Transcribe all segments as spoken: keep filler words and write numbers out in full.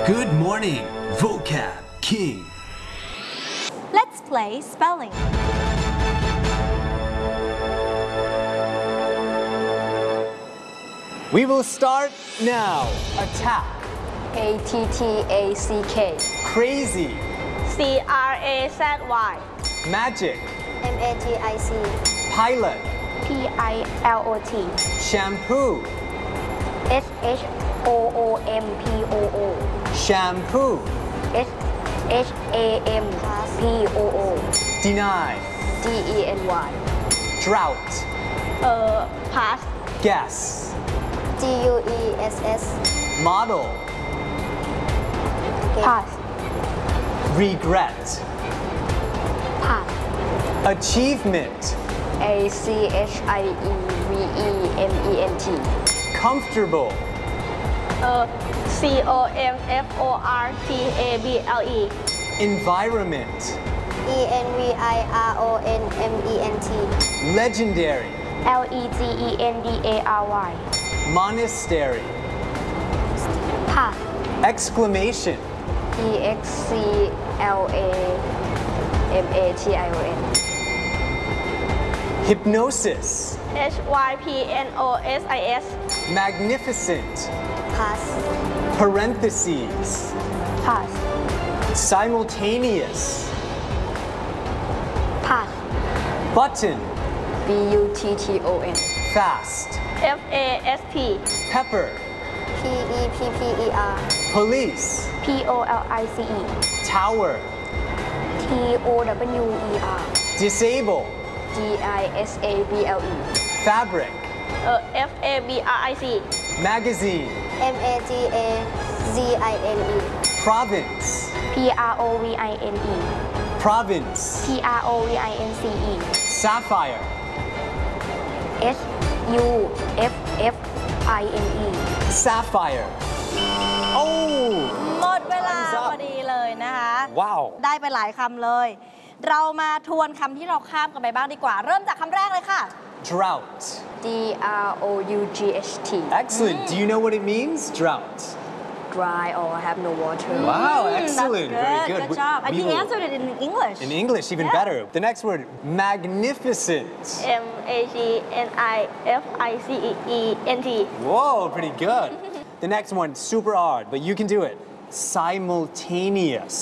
Good morning, Vocab King. Let's play spelling. We will start now. Attack. A T T A C K. Crazy. C R A Z Y. Magic. M A T I C. Pilot. P I L O T. Shampoo. S H O O M P O O. Shampoo. S H A M P O O. Deny. D E N Y. Drought. เอ่อ pass. Guess. G U E S S. Model. pass. Regret. pass. Achievement. A C H I E V E M E N T. Comfortable. เอ่อ C O M F O R T A B L E. Environment. E N V I R O N M E N T. Legendary. L E G E N D A R Y. Monastery. pass. Exclamation. E X C L A M A T I O N. Hypnosis. H Y P N O S I S. Magnificent. pass. Parentheses. pass. Simultaneous. pass. Button. B U T T O N. Fast. F A S T. Pepper. P E P P E R. Police. P O L I C E. Tower. T O W E R. Disable. D I S A B L E. Fabric. เอ่อ F A B R I C. Magazine. M A G A Z I N E. Province. P R O V I N E. Province. P R O V I N C E. Sapphire. S U F F I N E. Sapphire. Oh! หมดเวลา Time's up. พอดีเลยนะคะ Wow. ได้ไปหลายคำเลย เรามาทวนคำที่เราข้ามกันไปบ้างดีกว่า เริ่มจากคำแรกเลยค่ะ Drought. D R O U G H T. Excellent. Do you know what it means? Drought. Dry or have no water. Wow, That's excellent. good. Very good. Good We- job. And we he will- answered it in English. In English, even Yeah. better. The next word, magnificent. M A G N I F I C E E N T. Whoa, pretty good. The next one, super odd, but you can do it. Simultaneous.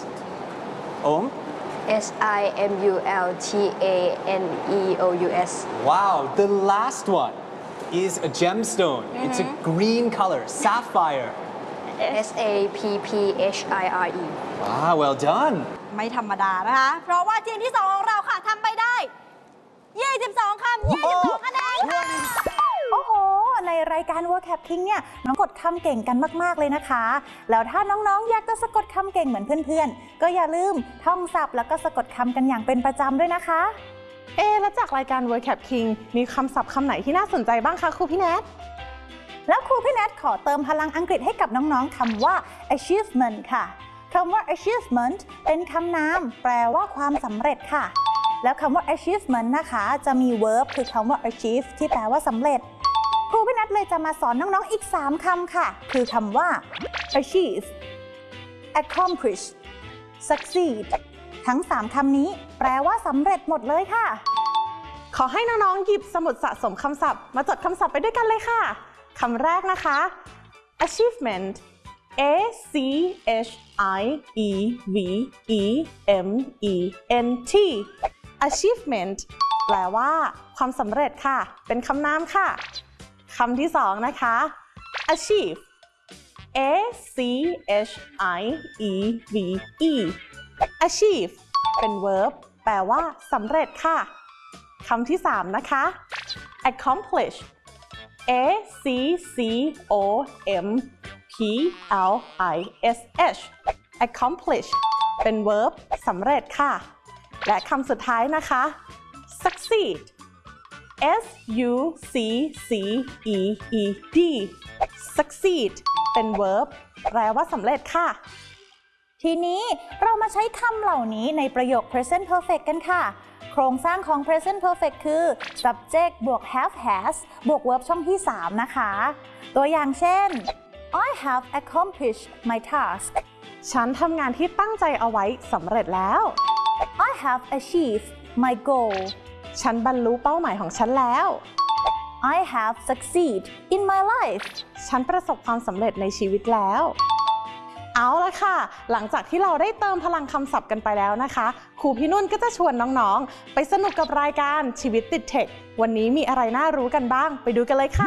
Om? S I M U L T A N E O U S. Wow, the last one is a gemstone. It's a green color, sapphire. S A P P H I R E. Wow, well done. ไม่ธรรมดานะคะ เพราะว่าทีมที่สองของเราค่ะทำไปได้ ยี่สิบสอง คำ ยี่สิบสอง คะแนนค่ะโอ้โห ในรายการ Vocab King เนี่ยน้องกดคำเก่งกันมากๆเลยนะคะ แล้วถ้าน้องๆอยากจะสะกดคำเก่งเหมือนเพื่อนๆ ก็อย่าลืมท่องศัพท์แล้วก็สะกดคำกันอย่างเป็นประจำด้วยนะคะเอ๊ะแล้วจากรายการ Vocab King มีคำศัพท์คำไหนที่น่าสนใจบ้างคะครูพี่แนทแล้วครูพี่แนทขอเติมพลังอังกฤษให้กับน้องๆคำว่า achievement ค่ะคำว่า achievement เป็นคำนามแปลว่าความสำเร็จค่ะ แล้วคำว่า achievement นะคะจะมี verb คือคำว่า achieve ที่แปลว่าสำเร็จครูพี่นัทเลยจะมาสอนน้องๆอีกสามคำค่ะคือคำว่า achieve accomplish succeed ทั้งสามคำนี้แปลว่าสำเร็จหมดเลยค่ะขอให้น้องๆหยิบสมุดสะสมคำศัพท์มาจดคำศัพท์ไปด้วยกันเลยค่ะคำแรกนะคะ achievement A C H I E V E M E N T achievement แปลว่าความสำเร็จค่ะเป็นคำนามค่ะคำที่สองนะคะ achieve A C H I E V E achieve เป็น verb แปลว่าสำเร็จค่ะคำที่สามนะคะ accomplish A C C O M P L I S H accomplish เป็น verb สำเร็จค่ะและคำสุดท้ายนะคะ succeed S U C C E E D succeed เป็น verb แปลว่าสำเร็จค่ะทีนี้เรามาใช้คำเหล่านี้ในประโยค present perfect กันค่ะ โครงสร้างของ present perfect คือ subject บวก have has บวก verb ช่องที่สามนะคะตัวอย่างเช่น I have accomplished my task ฉันทำงานที่ตั้งใจเอาไว้สำเร็จแล้ว I have achieved my goal ฉันบรรลุเป้าหมายของฉันแล้ว I have succeeded in my life ฉันประสบความสำเร็จในชีวิตแล้วเอาละค่ะหลังจากที่เราได้เติมพลังคำศัพท์กันไปแล้วนะคะครูพี่นุ่นก็จะชวนน้องๆไปสนุกกับรายการชีวิตติดเทควันนี้มีอะไรน่ารู้กันบ้างไปดูกันเลยค่ะ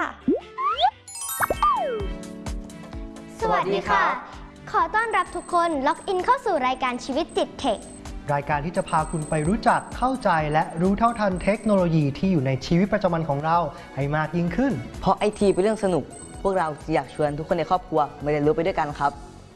สวัสดีค่ะขอต้อนรับทุกคนล็อกอินเข้าสู่รายการชีวิตติดเทครายการที่จะพาคุณไปรู้จักเข้าใจและรู้เท่าทันเทคโนโลยีที่อยู่ในชีวิตประจำวันของเราให้มากยิ่งขึ้นเพราะไอทีเป็นเรื่องสนุกพวกเราอยากชวนทุกคนในครอบครัวมาเรียนรู้ไปด้วยกันครับ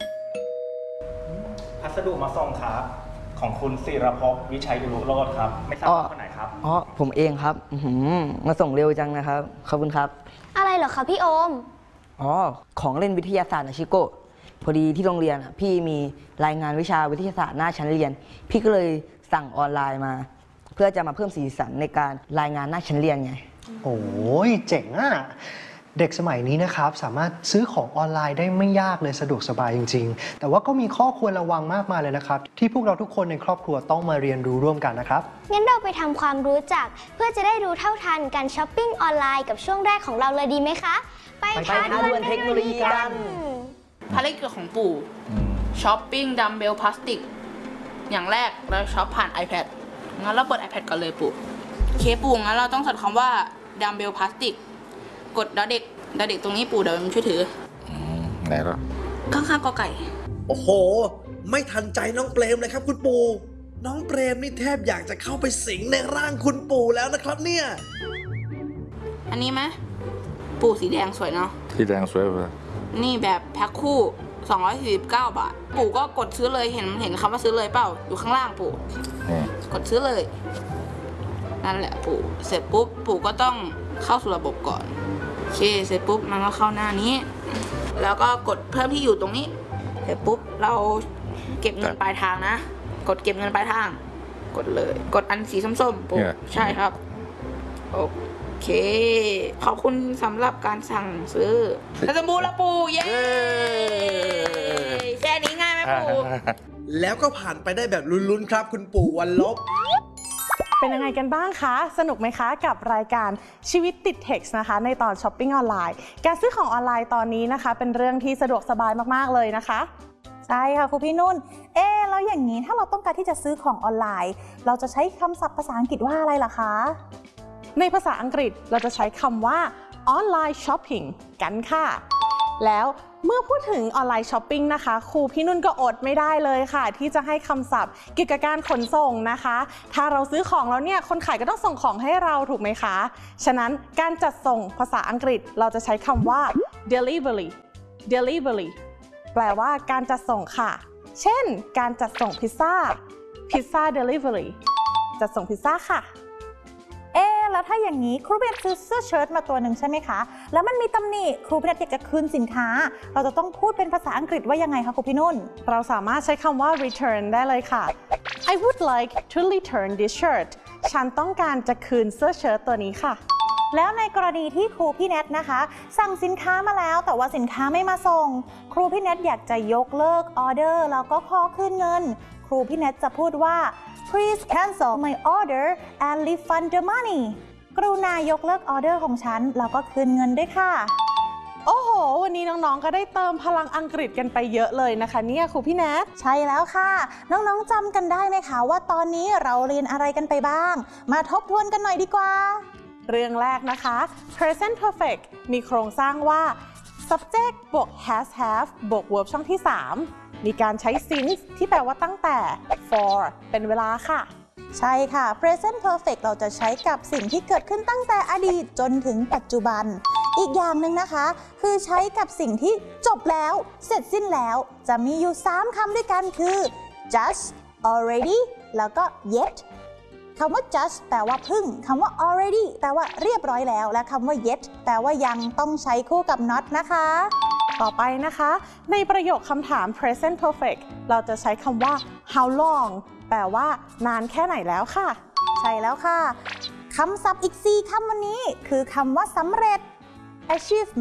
พัสดุมาส่งครับของคุณศิรภพวิชัยยุรุโรจน์ครับไม่ทราบว่าคนไหนครับอ๋อผมเองครับมาส่งเร็วจังนะครับขอบคุณครับอะไรเหรอคะพี่โอมอ๋อของเล่นวิทยาศาสตร์นะชิโก้พอดีที่โรงเรียนพี่มีรายงานวิชาวิทยาศาสตร์หน้าชั้นเรียนพี่ก็เลยสั่งออนไลน์มาเพื่อจะมาเพิ่มสีสันในการรายงานหน้าชั้นเรียนไงโอ้ยเจ๋งอ่ะเด็กสมัยนี้นะครับสามารถซื้อของออนไลน์ได้ไม่ยากเลยสะดวกสบายจริงๆแต่ว่าก็มีข้อควรระวังมากมายเลยนะครับที่พวกเราทุกคนในครอบครัวต้องมาเรียนรู้ร่วมกันนะครับงั้นเราไปทำความรู้จักเพื่อจะได้รู้เท่าทันการช้อปปิ้งออนไลน์กับช่วงแรกของเราเลยดีไหมคะไปท้าดวลเทคโนโลยีกันภารกิจของปู่ช้อปปิ้งดัมเบลพลาสติกอย่างแรกเราช้อปผ่าน iPad งั้นเราเปิด iPad ก่อนเลยปู่เคปู่งั้นเราต้องใส่คำว่าดัมเบลพลาสติกกดดอเด็กดอเด็กตรงนี้ปู่เดี๋ยวมันช่วยถือไหนล่ะข้างๆกอไก่โอ้โหไม่ทันใจน้องเปรมเลยครับคุณปู่น้องเปรมนี่แทบอยากจะเข้าไปสิงในร่างคุณปู่แล้วนะครับเนี่ยอันนี้ไหมปู่สีแดงสวยเนาะสีแดงสวยป่ะนี่แบบแพ็คคู่สองร้อยสี่สิบเก้าบาทปู่ก็กดซื้อเลยเห็นเห็นคำว่าซื้อเลยเปล่าอยู่ข้างล่างปู่กดซื้อเลยนั่นแหละปู่เสร็จปุ๊บปู่ก็ต้องเข้าสู่ระบบก่อนโอเคเสร็จปุ๊บมันก็เข้าหน้านี้แล้วก็กดเพิ่มที่อยู่ตรงนี้เสร็จปุ๊บเราเก็บเงินปลายทางนะกดเก็บเงินปลายทางกดเลยกดอันสีส้มๆปู่ใช่ครับโอเคขอบคุณสำหรับการสั่งซื้อสมบูรณ์ละปู่เย้แค่นี้ง่ายไหมปู่แล้วก็ผ่านไปได้แบบลุ้นๆครับคุณปู่วันลบเป็นยังไงกันบ้างคะสนุกไหมคะกับรายการชีวิตติดเทคนะคะในตอนช้อปปิ้งออนไลน์การซื้อของออนไลน์ตอนนี้นะคะเป็นเรื่องที่สะดวกสบายมากๆเลยนะคะใช่ค่ะครูพี่นุ่นเอ๊แล้วอย่างนี้ถ้าเราต้องการที่จะซื้อของออนไลน์เราจะใช้คำศัพท์ภาษาอังกฤษว่าอะไรล่ะคะในภาษาอังกฤษเราจะใช้คำว่า online shopping กันค่ะแล้วเมื่อพูดถึงออนไลน์ช้อปปิ้งนะคะครูพี่นุ่นก็อดไม่ได้เลยค่ะที่จะให้คำศัพท์เกี่ยวกับการขนส่งนะคะถ้าเราซื้อของแล้วเนี่ยคนขายก็ต้องส่งของให้เราถูกไหมคะฉะนั้นการจัดส่งภาษาอังกฤษเราจะใช้คำว่า delivery delivery แปลว่าการจัดส่งค่ะเช่นการจัดส่งพิซซ่า pizza delivery จัดส่งพิซซ่าค่ะเอ๊แล้วถ้าอย่างนี้ครูพี่นัทซื้อเสื้อเชิ้ตมาตัวหนึ่งใช่ไหมคะแล้วมันมีตำหนิครูพี่นัทอยากจะคืนสินค้าเราจะต้องพูดเป็นภาษาอังกฤษว่ายังไงคะครูพี่นุ่นเราสามารถใช้คำว่า return ได้เลยค่ะ I would like to return this shirt ฉันต้องการจะคืนเสื้อเชิ้ตตัวนี้ค่ะแล้วในกรณีที่ครูพี่เนทนะคะสั่งสินค้ามาแล้วแต่ว่าสินค้าไม่มาส่งครูพี่เนทอยากจะยกเลิกออเดอร์แล้วก็ขอคืนเงินครูพี่เนทจะพูดว่า Please cancel my order and refund the money กรุณายกเลิกออเดอร์ของฉันแล้วก็คืนเงินด้วยค่ะโอ้โหวันนี้น้องๆก็ได้เติมพลังอังกฤษกันไปเยอะเลยนะคะเนี่ยครูพี่แนทใช่แล้วค่ะน้องๆจำกันได้ไหมคะว่าตอนนี้เราเรียนอะไรกันไปบ้างมาทบทวนกันหน่อยดีกว่าเรื่องแรกนะคะ present perfect มีโครงสร้างว่า subject บวก has have บวก verb ช่องที่สามมีการใช้ since ที่แปลว่าตั้งแต่ for เป็นเวลาค่ะใช่ค่ะ present perfect เราจะใช้กับสิ่งที่เกิดขึ้นตั้งแต่อดีตจนถึงปัจจุบันอีกอย่างหนึ่งนะคะคือใช้กับสิ่งที่จบแล้วเสร็จสิ้นแล้วจะมีอยู่สามคำด้วยกันคือ just already แล้วก็ yet คำว่า just แปลว่าเพิ่งคำว่า already แปลว่าเรียบร้อยแล้วและคำว่า yet แปลว่ายังต้องใช้คู่กับ not นะคะต่อไปนะคะในประโยคคำถาม present perfect เราจะใช้คำว่า how long แปลว่านานแค่ไหนแล้วค่ะใช่แล้วค่ะคำศัพท์อีกสี่คำวันนี้คือคำว่าสำเร็จ achievement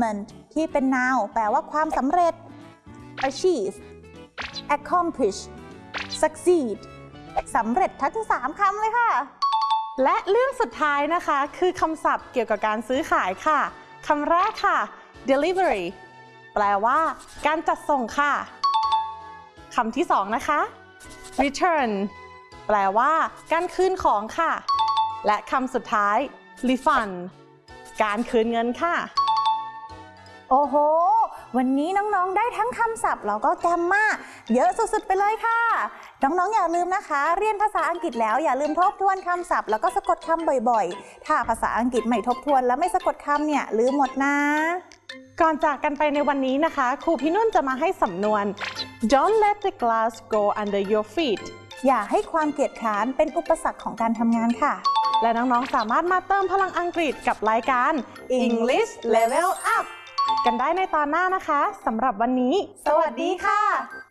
ที่เป็น noun แปลว่าความสำเร็จ achieve accomplish succeed สำเร็จทั้งสามคำเลยค่ะและเรื่องสุดท้ายนะคะคือคำศัพท์เกี่ยวกับการซื้อขายค่ะคำแรกค่ะ delivery แปลว่าการจัดส่งค่ะคำที่สองนะคะ return แปลว่าการคืนของค่ะและคำสุดท้าย refund การคืนเงินค่ะโอ้โห วันนี้น้องๆ ได้ทั้งคำศัพท์แล้วก็แกรมมาเยอะสุดๆ ไปเลยค่ะ น้องๆ อย่าลืมนะคะ เรียนภาษาอังกฤษแล้วอย่าลืมทบทวนคำศัพท์แล้วก็สะกดคำบ่อยๆ ถ้าภาษาอังกฤษไม่ทบทวนและไม่สะกดคำเนี่ยลืมหมดนะก่อนจากกันไปในวันนี้นะคะครูพี่นุ่นจะมาให้สำนวน Don't let the glass go under your feet อย่าให้ความเกียจคร้านเป็นอุปสรรคของการทำงานค่ะและน้องๆ สามารถมาเติมพลังอังกฤษกับรายการ English Level Up กันได้ในตอนหน้านะคะสำหรับวันนี้สวัสดีค่ะ